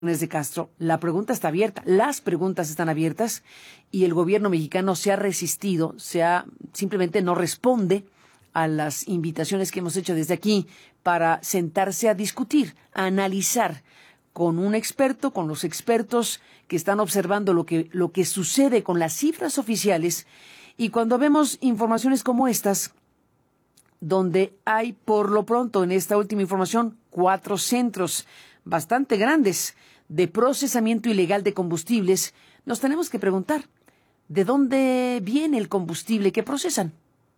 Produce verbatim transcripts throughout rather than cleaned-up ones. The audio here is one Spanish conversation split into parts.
de Castro, la pregunta está abierta, las preguntas están abiertas y el gobierno mexicano se ha resistido, se ha, simplemente no responde a las invitaciones que hemos hecho desde aquí para sentarse a discutir, a analizar con un experto, con los expertos que están observando lo que, lo que sucede con las cifras oficiales. Y cuando vemos informaciones como estas, donde hay por lo pronto en esta última información cuatro centros bastante grandes de procesamiento ilegal de combustibles, nos tenemos que preguntar, ¿de dónde viene el combustible que procesan?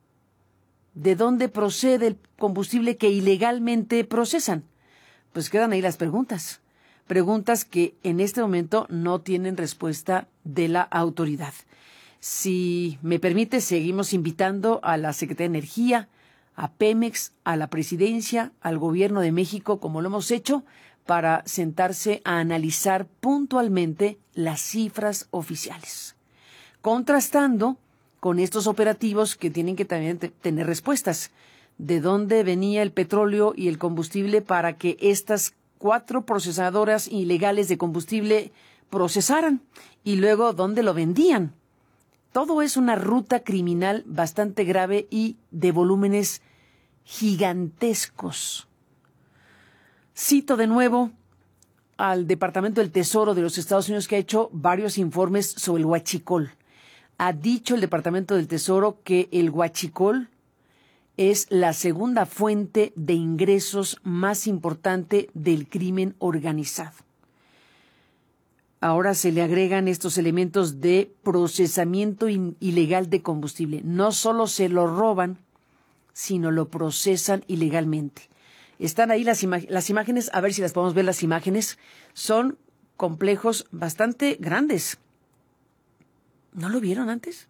¿De dónde procede el combustible que ilegalmente procesan? Pues quedan ahí las preguntas. Preguntas que en este momento no tienen respuesta de la autoridad. Si me permite, seguimos invitando a la Secretaría de Energía, a Pemex, a la Presidencia, al Gobierno de México, como lo hemos hecho, para sentarse a analizar puntualmente las cifras oficiales, contrastando con estos operativos que tienen que también tener respuestas. ¿De dónde venía el petróleo y el combustible para que estas cuatro procesadoras ilegales de combustible procesaran? Y luego, ¿dónde lo vendían? Todo es una ruta criminal bastante grave y de volúmenes gigantescos. Cito de nuevo al Departamento del Tesoro de los Estados Unidos, que ha hecho varios informes sobre el huachicol. Ha dicho el Departamento del Tesoro que el huachicol es la segunda fuente de ingresos más importante del crimen organizado. Ahora se le agregan estos elementos de procesamiento in- ilegal de combustible. No solo se lo roban, sino lo procesan ilegalmente. Están ahí las, ima- las imágenes, a ver si las podemos ver las imágenes. Son complejos bastante grandes. ¿No lo vieron antes?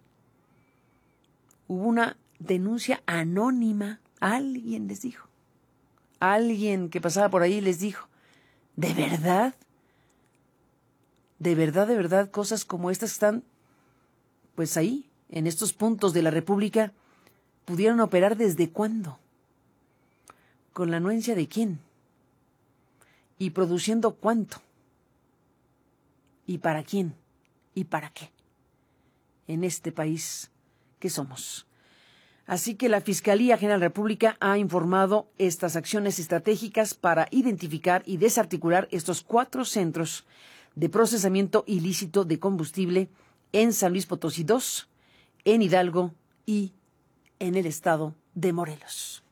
Hubo una denuncia anónima. Alguien les dijo. Alguien que pasaba por ahí les dijo. ¿De verdad? De verdad, de verdad, cosas como estas están, pues ahí, en estos puntos de la República, ¿pudieron operar desde cuándo? ¿Con la anuencia de quién? ¿Y produciendo cuánto? ¿Y para quién? ¿Y para qué? En este país que somos. Así que la Fiscalía General de la República ha informado estas acciones estratégicas para identificar y desarticular estos cuatro centros de procesamiento ilícito de combustible en San Luis Potosí dos, en Hidalgo y en el estado de Morelos.